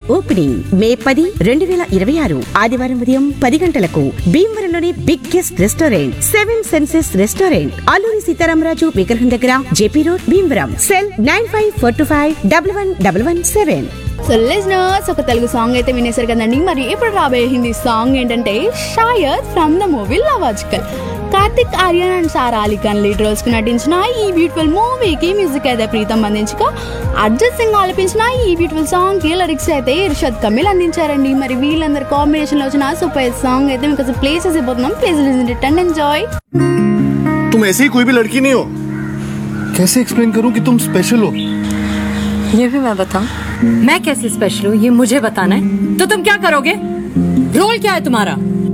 Opening మే 10, 2026 ఆదివారం ఉదయం 10 గంటలకు. భీమవరంలోని biggest restaurant 7 senses restaurant, Alluri Sitaramaraju విగ్రహం దగ్గర, JP road, Bhimavaram. Cell 9542511117. So listeners, ఒక తెలుగు సాంగ్ అయితే వినేశారు కదండి. మరి ఇప్పుడు రాబోయే హిందీ సాంగ్ ఏంటంటే షాయద్ from the movie లవాజికల్. Karthik Aryan and Sarah Ali Khan lead roles కు నటించిన ఈ బ్యూటిఫుల్ మూవీకి మ్యూజిక్ అయితే ప్రీతం అందించగా, అర్జిత్ సింగ్ ఆలపించిన ఈ బ్యూటిఫుల్ సాంగ్ కి లిరిక్స్ అయితే ఇర్షద్ కమిల్ అందించారండి. మరి వీళ్ళందరూ కాంబినేషన్ లో వచ్చిన సూపర్ సాంగ్ అయితే మీకు play చేసిపోతున్నాం. Please listen it and enjoy. तुम ऐसी कोई भी लड़की नहीं हो. कैसे एक्सप्लेन करूं कि तुम स्पेशल हो? ये भी मैं बताऊं? मैं कैसे स्पेशल हूँ ये मुझे बताना है तो तुम क्या करोगे? रोल क्या है तुम्हारा?